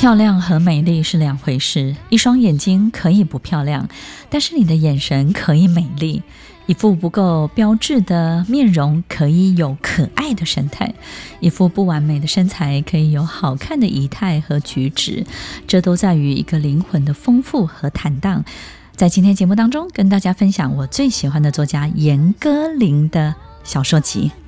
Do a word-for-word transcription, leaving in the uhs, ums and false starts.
漂亮和美丽是两回事，一双眼睛可以不漂亮，但是你的眼神可以美丽。一副不够标致的面容可以有可爱的神态，一副不完美的身材可以有好看的仪态和举止，这都在于一个灵魂的丰富和坦荡。在今天节目当中跟大家分享我最喜欢的作家严歌苓的小说集。